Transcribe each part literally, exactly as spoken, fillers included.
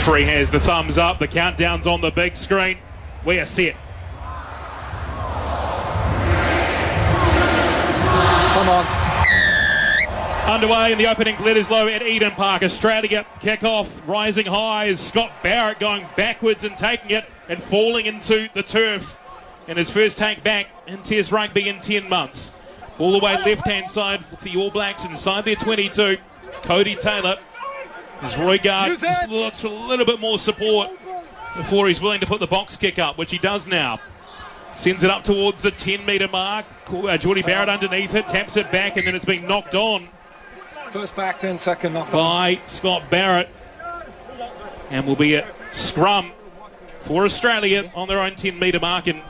Referee has the thumbs up. The countdown's on the big screen. We are set. Come on. Underway in the opening Bledisloe at Eden Park. Australia kick-off, rising high as Scott Barrett going backwards and taking it and falling into the turf. And his first take back in Test rugby in ten months. All the way left-hand side with the All Blacks inside their twenty-two. It's Cody Taylor. As Roigard just looks for a little bit more support before he's willing to put the box kick up, which he does now. Sends it up towards the ten metre mark. Uh, Geordie Barrett underneath it, taps it back, and then it's been knocked on. First back, then second knocked by on. Scott Barrett. And will be a scrum for Australia on their own ten metre mark. And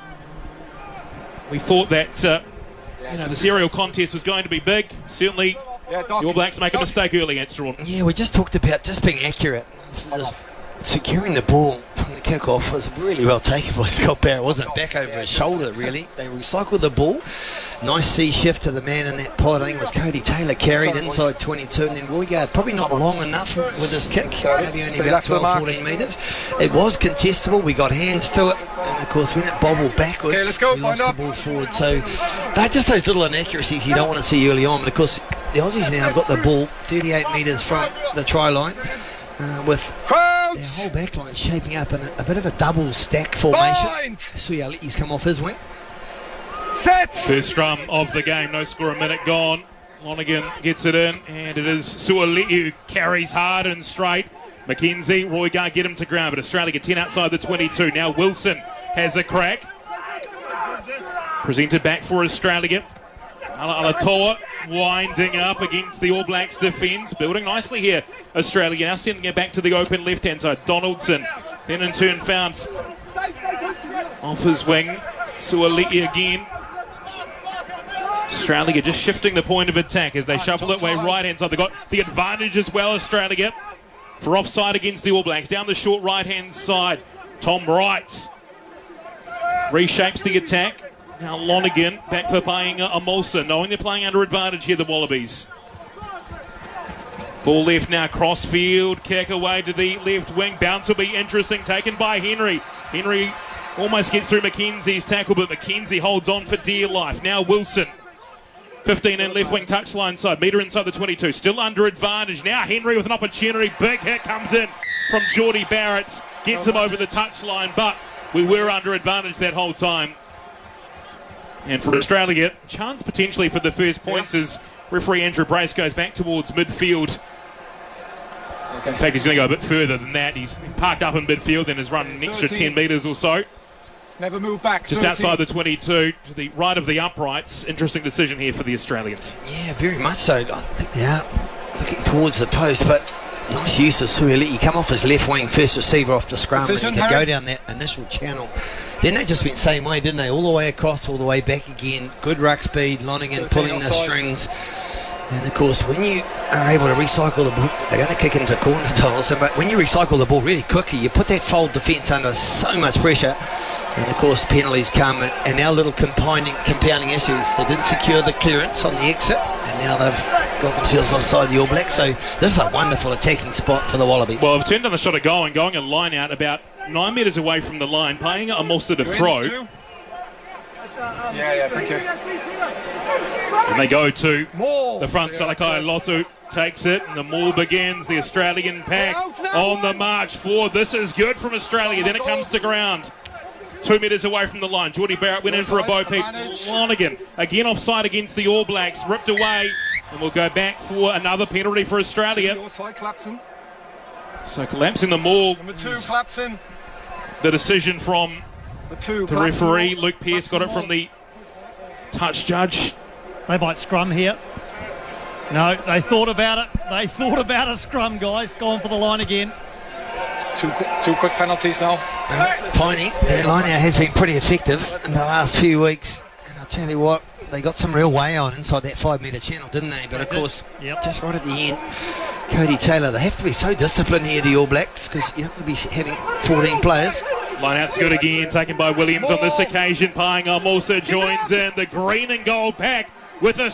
we thought that uh, you know, this aerial contest was going to be big. Certainly, yeah, Doc, the All Blacks make Doc. a mistake early against Strawn. Yeah, we just talked about just being accurate. Securing the ball from the kick-off was really well taken by Scott Barrett. It wasn't back over his shoulder, really. They recycled the ball. Nice C shift to the man in that pod. I think it was Cody Taylor carried Sorry, inside boys. twenty-two, and then Roigard probably not long enough with his kick. Maybe only about twelve, fourteen metres. It was contestable. We got hands to it, and of course when it bobbled backwards, okay, let's go, we lost the ball forward. So they're just those little inaccuracies you don't want to see early on. But of course, the Aussies now have got the ball thirty-eight metres from the try line. Uh, with Crouch. their whole back line shaping up in a, a bit of a double stack formation. Suali'i's come off his wing. Set. First scrum of the game, no score, a minute gone. Lonergan gets it in, and it is Suali'i who carries hard and straight. McKenzie, Roigard get him to ground, but Australia get ten outside the twenty-two. Now Wilson has a crack. Presented back for Australia. Alatoa winding up against the All Blacks defence. Building nicely here, Australia. Now sending it back to the open left-hand side. Donaldson then in turn found off his wing. Suali'i again. Australia just shifting the point of attack as they shuffle it way right-hand side. They've got the advantage as well, Australia, for offside against the All Blacks. Down the short right-hand side. Tom Wright reshapes the attack. Now Lonergan back for playing a Molson, knowing they're playing under advantage here, the Wallabies. Ball left now, crossfield, kick away to the left wing. Bounce will be interesting, taken by Henry. Henry almost gets through McKenzie's tackle, but McKenzie holds on for dear life. Now Wilson, fifteen in left wing touchline side, metre inside the twenty-two, still under advantage. Now Henry with an opportunity, big hit comes in from Geordie Barrett, gets him over the touchline, but we were under advantage that whole time. And for Australia, chance potentially for the first points as referee Andrew Brace goes back towards midfield. Okay. In fact, he's going to go a bit further than that. He's parked up in midfield and has run an extra ten metres or so. Never move back. Just thirteen. Outside the twenty-two, to the right of the uprights. Interesting decision here for the Australians. Yeah, very much so. Yeah, looking towards the post, but nice use of Suali'i. Come off his left wing, first receiver off the scrum, decision, and he could Harry. go down that initial channel. Then they just went same way, didn't they? All the way across, all the way back again. Good ruck speed, Lonergan pulling the strings. And of course, when you are able to recycle the ball, they're going to kick into corner tiles. But when you recycle the ball really quickly, you put that fold defence under so much pressure. And of course, penalties come, and now little compounding, compounding issues. They didn't secure the clearance on the exit, and now they've got themselves offside the All Blacks. So this is a wonderful attacking spot for the Wallabies. Well, they've turned on the shot of going, going a line out about nine metres away from the line, playing a Molster to throw. Yeah, yeah, thank you. And they go to Maul. the front. Salakai Lotu takes it, and the maul begins. The Australian pack on the march forward. This is good from Australia. Then it comes to ground. Two metres away from the line. Geordie Barrett went in for a bow peep. Lonergan again offside against the All Blacks. Ripped away, and we'll go back for another penalty for Australia. So collapsing the maul. Number two, Clapson. The decision from the, two, the referee. Luke Pearce got it from the touch judge. They might scrum here. No, they thought about it. They thought about a scrum, guys. Gone for the line again. Two, two quick penalties now. Uh, Piney, their line out has been pretty effective in the last few weeks. And I'll tell you what, they got some real way on inside that five metre channel, didn't they? But of course, yep. just right at the end, Cody Taylor, they have to be so disciplined here, the All Blacks, because you don't want to be having fourteen players. Line out's good again, taken by Williams on this occasion. Paenga also joins in the green and gold pack with a